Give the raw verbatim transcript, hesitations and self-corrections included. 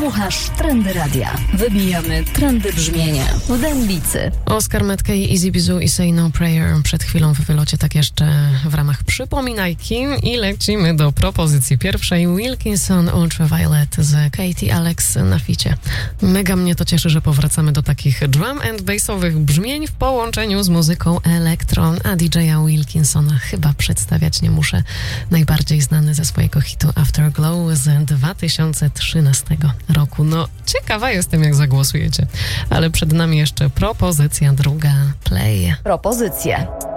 Słuchasz Trendy Radia. Wybijamy trendy brzmienia w Dębicy. Oscar Metcalfe, Easy Bizu i Say No Prayer przed chwilą w wylocie, tak jeszcze w ramach przypominajki i lecimy do propozycji pierwszej. Wilkinson Ultraviolet z Katie Alex na ficie. Mega mnie to cieszy, że powracamy do takich drum and bassowych brzmień w połączeniu z muzyką elektron, a D J Wilkinsona chyba przedstawiać nie muszę. Najbardziej znany ze swojego hitu Afterglow z dwa tysiące trzynastego roku. No, ciekawa jestem, jak zagłosujecie. Ale przed nami jeszcze propozycja druga. Play. Propozycje.